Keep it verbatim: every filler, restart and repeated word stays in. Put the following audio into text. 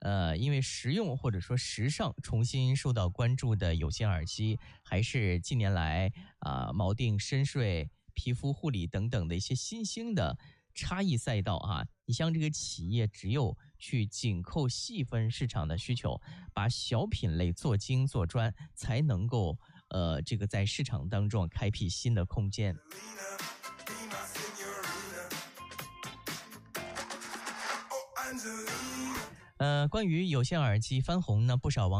呃，因为实用或者说时尚重新受到关注的有线耳机，还是近年来啊、呃、锚定深睡、皮肤护理等等的一些新兴的差异赛道啊。你像这个企业只有去紧扣细分市场的需求，把小品类做精做专，才能够呃这个在市场当中开辟新的空间。呃，关于有线耳机翻红呢，不少网